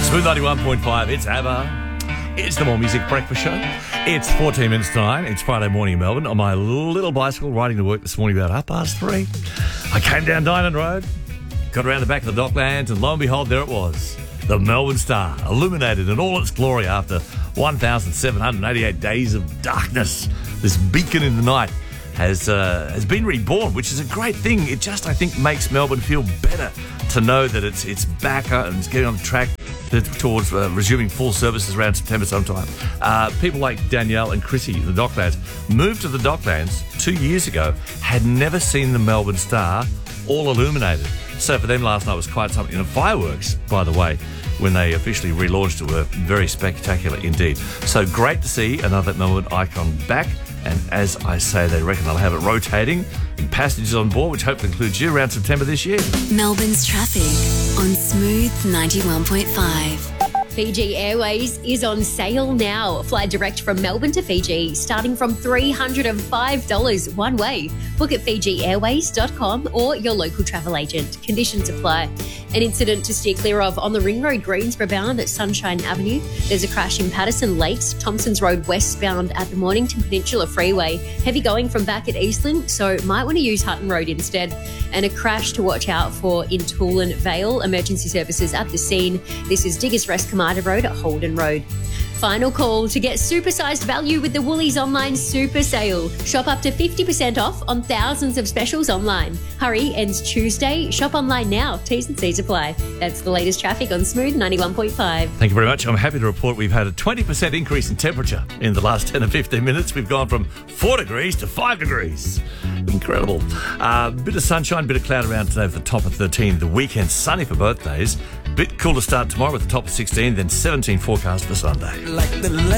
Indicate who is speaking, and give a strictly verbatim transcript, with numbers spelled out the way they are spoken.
Speaker 1: Smooth ninety-one point five, it's ABBA. It's the More Music Breakfast Show. It's fourteen minutes to nine. It's Friday morning in Melbourne. On my little bicycle riding to work this morning about half past three. I came down Diamond Road, got around the back of the Docklands, and lo and behold, there it was. The Melbourne Star, illuminated in all its glory after one thousand seven hundred eighty-eight days of darkness. This beacon in the night has uh, has been reborn, which is a great thing. It just, I think, makes Melbourne feel better to know that it's it's back and it's getting on track to, towards uh, resuming full services around September sometime. Uh, people like Danielle and Chrissy, the Docklands, moved to the Docklands two years ago, had never seen the Melbourne Star all illuminated. So for them last night was quite something. And fireworks, by the way, when they officially relaunched it, were very spectacular indeed. So great to see another Melbourne icon back. And as I say, they reckon they'll have it rotating and passengers on board, which hopefully includes you around September this year.
Speaker 2: Melbourne's traffic on Smooth ninety-one point five.
Speaker 3: Fiji Airways is on sale now. Fly direct from Melbourne to Fiji, starting from three hundred five dollars one way. Book at fiji airways dot com or your local travel agent. Conditions apply. An incident to steer clear of on the Ring Road Greensboro bound at Sunshine Avenue. There's a crash in Patterson Lakes, Thompsons Road westbound at the Mornington Peninsula Freeway. Heavy going from back at Eastland, so might want to use Hutton Road instead. And a crash to watch out for in Toolan Vale. Emergency services at the scene. This is Diggers Rest Commander Road at Holden Road. Final call to get supersized value with the Woolies Online Super Sale. Shop up to fifty percent off on thousands of specials online. Hurry, ends Tuesday. Shop online now. T's and C's apply. That's the latest traffic on Smooth ninety-one point five.
Speaker 1: Thank you very much. I'm happy to report we've had a twenty percent increase in temperature in the last ten or fifteen minutes. We've gone from four degrees to five degrees. Incredible. Uh, bit of sunshine, bit of cloud around today for the top of thirteen. The weekend sunny for both days. Bit cool to start tomorrow with the top of sixteen, then seventeen forecast for Sunday.
Speaker 4: Like the